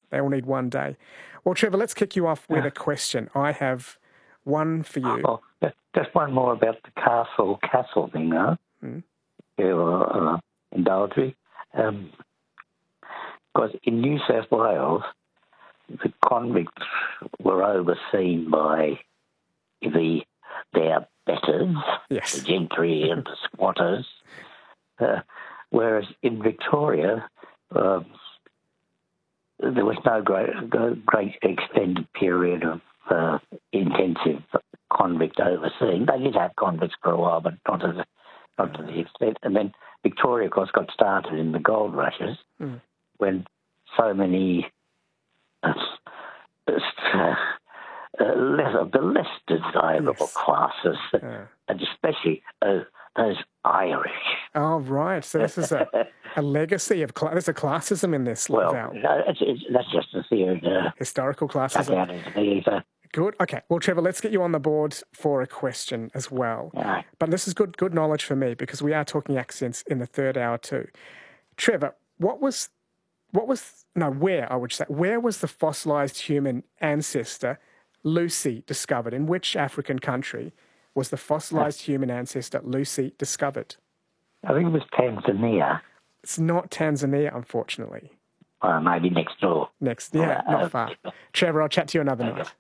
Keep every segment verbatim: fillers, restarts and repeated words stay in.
They all need one day. Well, Trevor, let's kick you off with yeah. a question. I have one for you. Oh, just one more about the castle castle thing, though. Mm. Yeah, uh, in Daltrey. Um, because in New South Wales, the convicts were overseen by the their betters, yes. the gentry and the squatters, uh, whereas in Victoria, uh, there was no great, great extended period of uh, intensive convict overseeing. They did have convicts for a while, but not to the, not to the extent. And then Victoria, of course, got started in the gold rushes mm. when so many uh, uh, uh, less of the less desirable yes. classes, yeah. and especially uh, those Irish. Oh, right. So this is a, a legacy of cl- there's a classism in this. Well, Val. no, it's, it's, that's just a theory. Uh, Historical classism. Good. Okay. Well, Trevor, let's get you on the board for a question as well. Right. But this is good good knowledge for me because we are talking accents in the third hour too. Trevor, what was, what was, no, where, I would say, where was the fossilised human ancestor Lucy discovered? In which African country was the fossilised yeah. human ancestor Lucy discovered? I think it was Tanzania. It's not Tanzania, unfortunately. Well, maybe next door. Next, yeah, uh, not far. Trevor, I'll chat to you another night.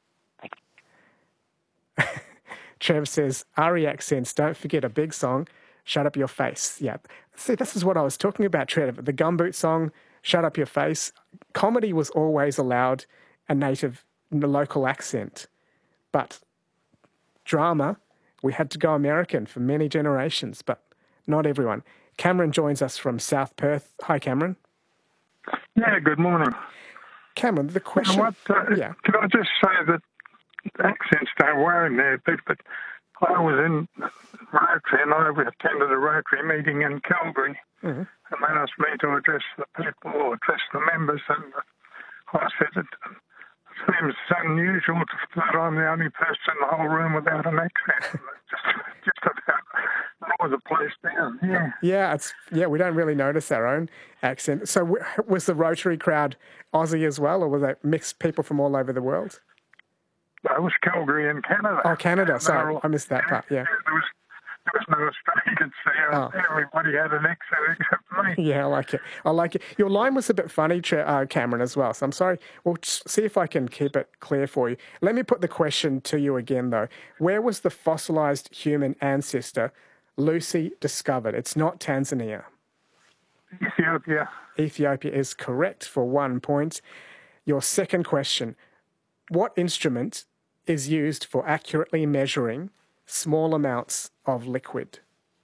Trev says, Ari accents, don't forget a big song, Shut Up Your Face. Yeah. See, this is what I was talking about, Trev. The Gumboot song, Shut Up Your Face. Comedy was always allowed a native, local accent. But drama, we had to go American for many generations, but not everyone. Cameron joins us from South Perth. Hi, Cameron. Yeah, good morning. Cameron, the question... You know what, uh, yeah. Can I just say that accents don't worry me a bit, but I was in Rotary and I attended a Rotary meeting in Calgary, mm-hmm. and they asked me to address the people or address the members, and I said it seems unusual that I'm the only person in the whole room without an accent. just, just about lower the place down. Yeah, yeah, it's yeah. We don't really notice our own accent. So, w- was the Rotary crowd Aussie as well, or were they mixed people from all over the world? It was Calgary in Canada. Oh, Canada. Sorry, all, I missed that yeah, part. Yeah. There was, there was no Australians there. Oh. Everybody had an accent except me. Yeah, I like it. I like it. Your line was a bit funny, uh, Cameron, as well. So I'm sorry. We'll see if I can keep it clear for you. Let me put the question to you again, though. Where was the fossilised human ancestor Lucy discovered? It's not Tanzania. Ethiopia. Ethiopia is correct for one point. Your second question. What instrument is used for accurately measuring small amounts of liquid?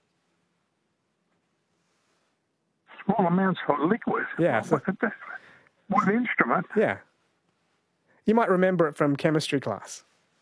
Small amounts of liquid? Yeah. So, what, what instrument? Yeah. You might remember it from chemistry class.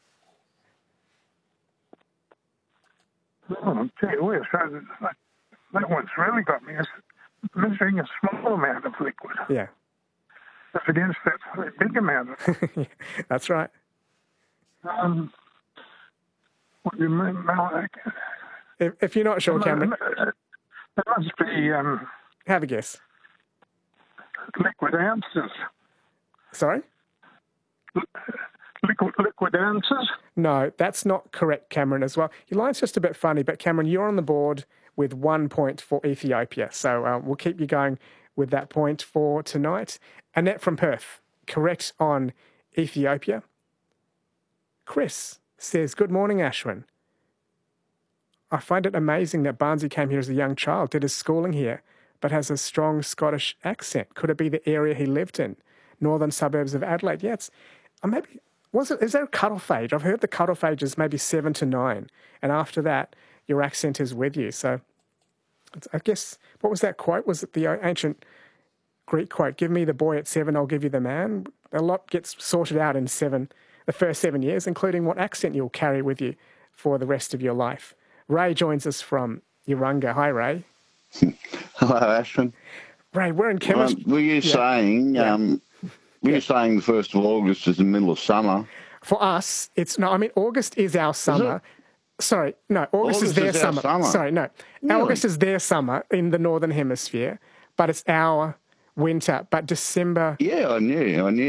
Oh, gee whiz, that, that one's really got me. It's measuring a small amount of liquid. Yeah. That's against that big amount of it. That's right. Um, what do you mean? If, if you're not sure, Cameron. It must be... Um, have a guess. Liquid ounces. Sorry? Liquid, liquid ounces? No, that's not correct, Cameron, as well. Your line's just a bit funny, but Cameron, you're on the board with one point for Ethiopia. So uh, we'll keep you going with that point for tonight. Annette from Perth, correct on Ethiopia. Chris says, good morning, Ashwin. I find it amazing that Barnsey came here as a young child, did his schooling here, but has a strong Scottish accent. Could it be the area he lived in? Northern suburbs of Adelaide? Yeah, it's, uh, maybe, was it, is there a cut-off age? I've heard the cut-off age is maybe seven to nine, and after that, your accent is with you. So I guess, what was that quote? Was it the ancient Greek quote, give me the boy at seven, I'll give you the man? A lot gets sorted out in seven, the first seven years, including what accent you'll carry with you for the rest of your life. Ray joins us from Urunga. Hi, Ray. Hello, Ashwin. Ray, we're in chemistry. Um, were you yeah. saying, yeah. um, were yeah. you saying the first of August is the middle of summer? For us, it's no, I mean, August is our summer. Is Sorry, no, August, August is their is summer. summer. Sorry, no. Really? August is their summer in the Northern Hemisphere, but it's our winter. But December... Yeah, I knew, I knew